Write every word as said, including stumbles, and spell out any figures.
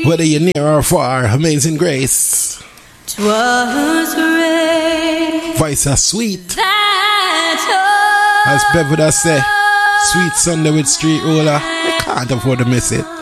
Whether you're near or far, Amazing Grace. 'Twas great. Voice are sweet. That As Bev would have said, sweet Sunday with Street Roller. I can't afford to miss it.